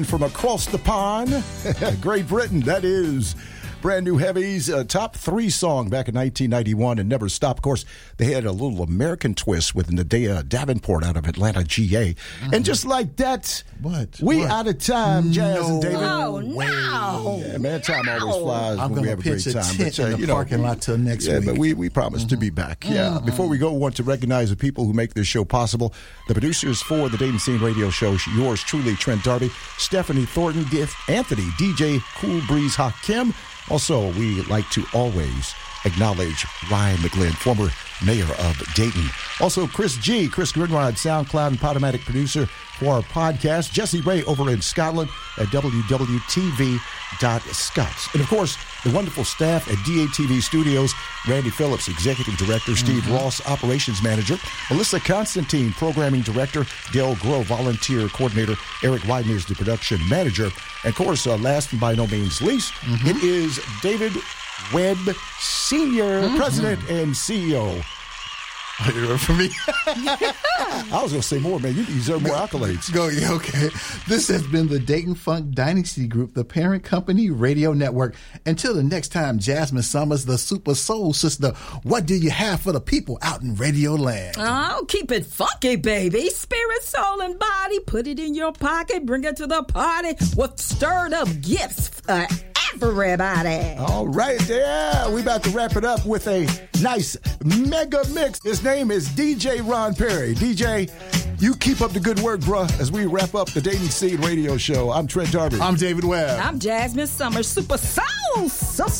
From across the pond, Great Britain, that is. Brand New Heavies, top 3 song back in 1991 and never stopped. Of course, they had a little American twist with Nadea Davenport out of Atlanta, GA. And just like that, we out of time, Jazz and David. Oh, no. Yeah, man, time always flies when we have a great time. But, in the parking lot till next week. But we promise to be back. Yeah. Before we go, we want to recognize the people who make this show possible. The producers for the Dayton Scene Radio Show, yours truly, Trent Darby, Stephanie Thornton, Anthony, DJ Cool Breeze Hakim. Also, we like to always acknowledge Ryan McGlynn, former mayor of Dayton. Also, Chris Grinrod, SoundCloud and Podomatic producer for our podcast. Jesse Ray over in Scotland at www.tv.scots. And, of course, the wonderful staff at DATV Studios, Randy Phillips, Executive Director, Steve Ross, Operations Manager, Melissa Constantine, Programming Director, Dale Grove, Volunteer Coordinator, Eric Widener is the Production Manager. And, of course, last and by no means least, it is David Webb, Senior President and CEO. For me? I was going to say more, man. You deserve more accolades. Okay. This has been the Dayton Funk Dynasty Group, the parent company radio network. Until the next time, Jasmine Summers, the Super Soul Sister, what do you have for the people out in Radio Land? Oh, keep it funky, baby. Spirit, soul, and body. Put it in your pocket. Bring it to the party with stirred up gifts for everybody. All right, yeah. We about to wrap it up with a nice mega mix. His name is DJ Ron Perry. DJ, you keep up the good work, bruh, as we wrap up the Dayton Scene Radio Show. I'm Trent Darby. I'm David Webb. I'm Jasmine Summers, Super Soul Sister.